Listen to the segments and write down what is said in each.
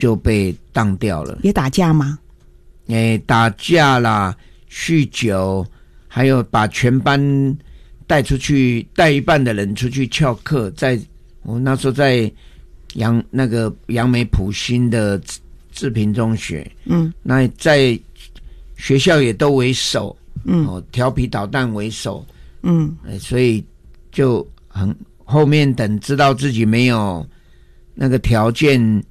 就被当掉了。 也打架吗？ 打架啦，酗酒，还有把全班带出去，带一半的人出去翘课。我那时候在杨梅埔新的志平中学，那在学校也都为首，调皮捣蛋为首，所以就后面等知道自己没有那个条件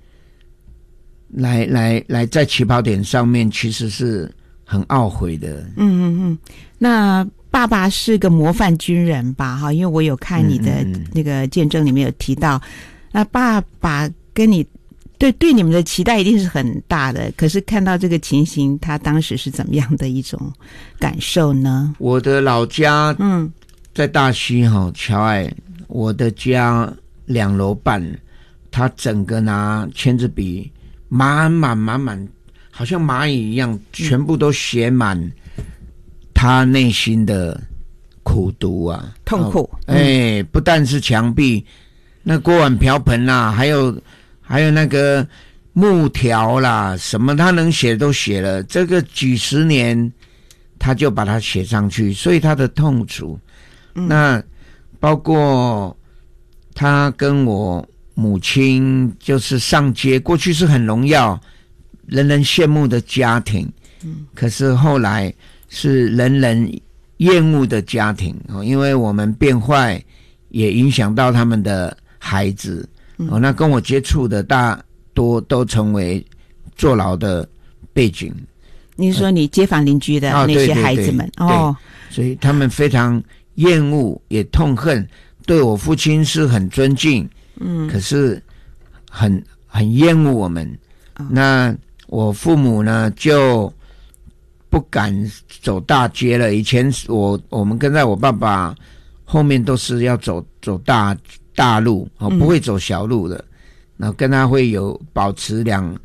来在起跑点上面，其实是很懊悔的。 那爸爸是个模范军人吧？哈，因为我有看你的那个见证里面有提到，那爸爸跟你对你们的期待一定是很大的。可是看到这个情形，他当时是怎么样的一种感受呢？ 我的老家在大溪乔爱，我的家2楼半，他整个拿签字笔满满，好像蚂蚁一样，全部都写满他内心的苦毒啊， 痛苦。 不但是墙壁，那锅碗瓢盆啦，还有那个木条啦，什么他能写都写了。这个几十年，他就把它写上去，所以他的痛楚。那包括他跟我母亲就是上街，过去是很荣耀、人人羡慕的家庭，可是后来是人人厌恶的家庭，因为我们变坏，也影响到他们的孩子。那跟我接触的大多都成为坐牢的背景。 你说你街坊邻居的那些孩子们， 对，所以他们非常厌恶也痛恨，对我父亲是很尊敬，可是很厌恶我们。那我父母呢就不敢走大街了。以前我们跟在我爸爸后面都是要走大路，不会走小路的，然后跟他会有保持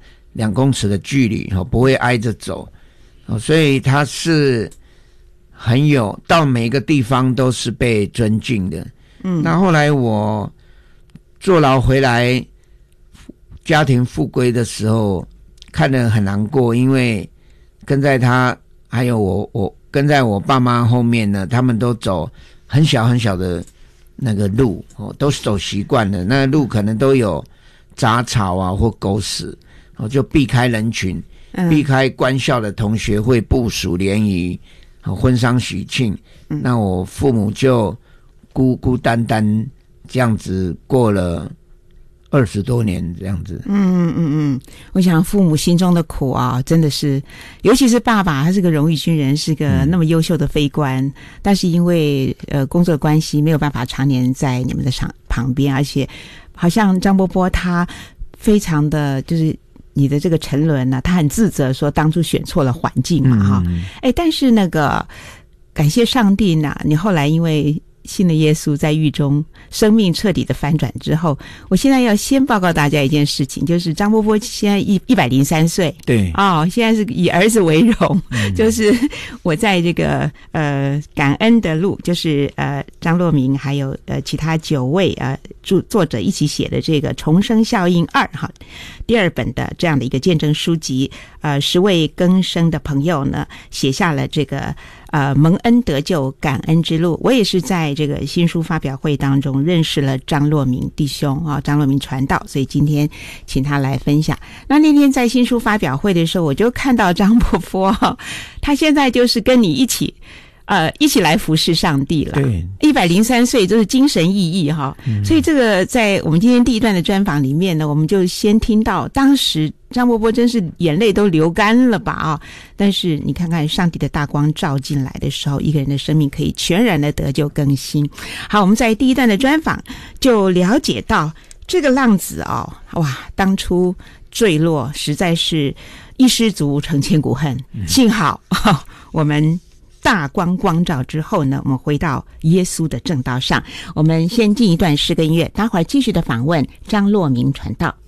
2公尺的距离，不会挨着走，所以他是很有到每个地方都是被尊敬的。那后来我坐牢回来，家庭复归的时候，看得很难过，因为跟在他还有我跟在我爸妈后面呢，他们都走很小很小的那个路，都是走习惯了，那路可能都有杂草啊或狗屎，就避开人群，避开官校的同学会部署联谊，婚丧喜庆，那我父母就孤孤单单这样子过了20多年这样子。 我想父母心中的苦啊，真的是，尤其是爸爸，他是个荣誉军人，是个那么优秀的飞官，但是因为工作关系没有办法常年在你们的旁边，而且好像张伯伯他非常的就是你的这个沉沦呢，他很自责说当初选错了环境嘛但是那个感谢上帝呢，你后来因为信了耶稣，在狱中生命彻底的翻转之后，我现在要先报告大家一件事情，就是张伯伯现在103岁， 对现在是以儿子为荣，就是我在这个感恩的路，就是张洛明还有其他9位作者一起写的这个重生效应2第2本的这样的一个见证书籍，10位更生的朋友呢写下了这个蒙恩得救感恩之路。我也是在这个新书发表会当中认识了张洛明弟兄张洛明传道，所以今天请他来分享。那天在新书发表会的时候，我就看到张伯伯他现在就是跟你一起来服侍上帝了。 对 ，103岁就是精神奕奕所以这个在我们今天第一段的专访里面呢，我们就先听到当时张伯伯真是眼泪都流干了吧但是你看看上帝的大光照进来的时候，一个人的生命可以全然的得救更新。好，我们在第一段的专访就了解到这个浪子当初坠落实在是一失足成千古恨，幸好我们大光光照之后呢，我们回到耶稣的正道上。我们先进一段诗歌音乐，待会儿继续的访问张洛明传道。